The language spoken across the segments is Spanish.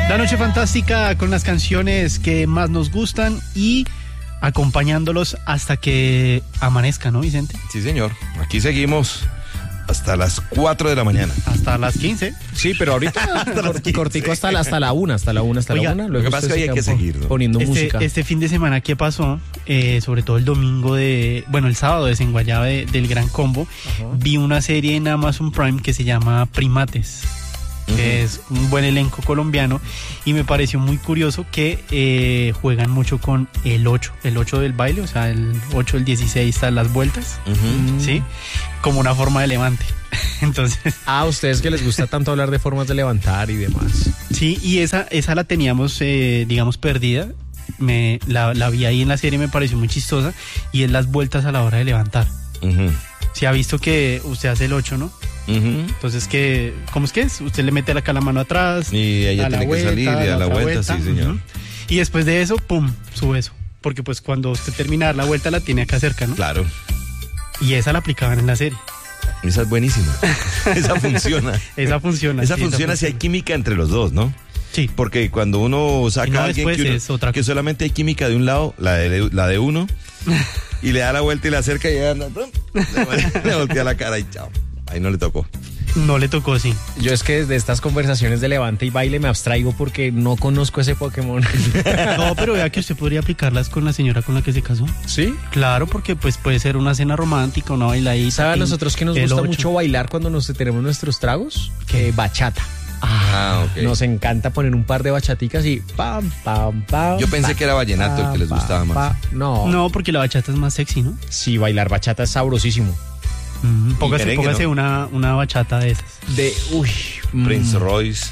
La noche fantástica con las canciones que más nos gustan y acompañándolos hasta que amanezca, ¿no, Vicente? Sí, señor. Aquí seguimos hasta las 4 de la mañana. Hasta las 15. Sí, pero ahorita cortico hasta la 1. Oiga, Luego lo que pasa es que hay que seguir, ¿no? Poniendo música. Este fin de semana que pasó, sobre todo el domingo el sábado de Desenguayaba del Gran Combo, vi una serie en Amazon Prime que se llama Primates. Que es un buen elenco colombiano y me pareció muy curioso que juegan mucho con el 8 del baile, o sea, el 8, el 16 están las vueltas, ¿sí? Como una forma de levante. Entonces, a ustedes que les gusta tanto hablar de formas de levantar y demás. Sí, y esa la teníamos, digamos, perdida. La vi ahí en la serie, me pareció muy chistosa y es las vueltas a la hora de levantar. Se ha visto que usted hace el 8, ¿no? Entonces, ¿cómo es que es? Usted le mete acá la mano atrás y ella tiene que salir y a la vuelta, sí, señor. Y después de eso, pum, sube eso. Porque pues cuando usted termina de dar la vuelta la tiene acá cerca, ¿no? Claro. Y esa la aplicaban en la serie. Esa es buenísima. Esa funciona. Esa funciona si hay química entre los dos, ¿no? Sí. Porque cuando uno saca a alguien que solamente hay química de un lado, la de uno, y le da la vuelta y la acerca y ella anda, le voltea la cara y chao. Ahí no le tocó. No le tocó, sí. Yo es que de estas conversaciones de levante y baile me abstraigo porque no conozco ese Pokémon. No, pero vea que usted podría aplicarlas con la señora con la que se casó. ¿Sí? Claro, porque pues puede ser una cena romántica, una bailadita. ¿Sabe a nosotros que nos gusta mucho bailar cuando tenemos nuestros tragos? Bachata. Ok. Nos encanta poner un par de bachaticas y pam, pam, pam. Yo pensé que era vallenato el que les gustaba más. No, porque la bachata es más sexy, ¿no? Sí, bailar bachata es sabrosísimo. Póngase una bachata de esas. Prince Royce,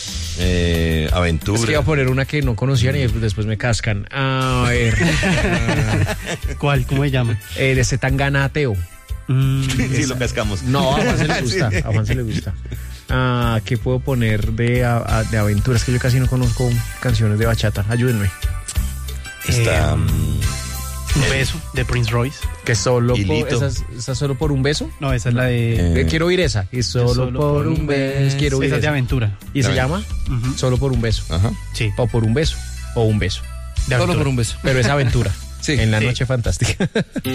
Aventura. Es que iba a poner una que no conocían y después me cascan. A ver. ¿Cuál? ¿Cómo se llama? De Zetangana Ateo. Sí, lo cascamos. No, a Juan se le gusta. A Juan se le gusta. ¿Qué puedo poner de aventura? Es que yo casi no conozco canciones de bachata. Ayúdenme. Está... Un beso de Prince Royce. Que solo ¿Esa solo por un beso? No, esa es la de... quiero oír esa. Y solo por un beso. Quiero oír esa. Es de aventura. ¿Y se llama? Solo por un beso. Ajá. Sí. O por un beso. O un beso. Solo por un beso. Pero es aventura. Sí. En la noche fantástica.